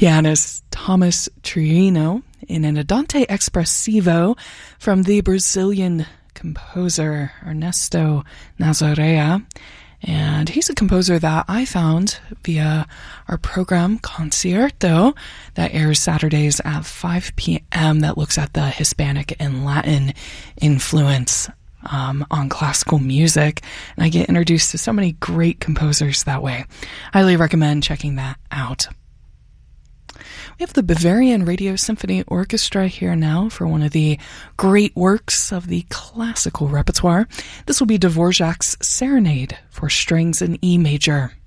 pianist Thomas Triano in an Andante Expressivo from the Brazilian composer Ernesto Nazarea. And he's a composer that I found via our program Concierto that airs Saturdays at 5 p.m. that looks at the Hispanic and Latin influence on classical music. And I get introduced to so many great composers that way. Highly recommend checking that out. We have the Bavarian Radio Symphony Orchestra here now for one of the great works of the classical repertoire. This will be Dvorak's Serenade for strings in E major.